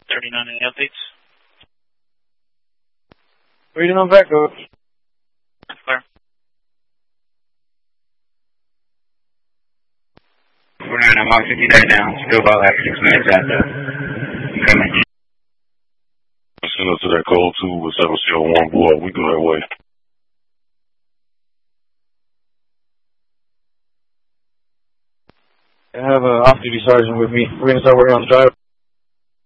39, any updates? Reading on back, Coach. Clear. 49, I'm on 59 now. Still about like 6 minutes after. Coming. Send us to that code 2 with 701 blow up. We go that way. I have an off-duty sergeant with me. We're going to start working on the drive.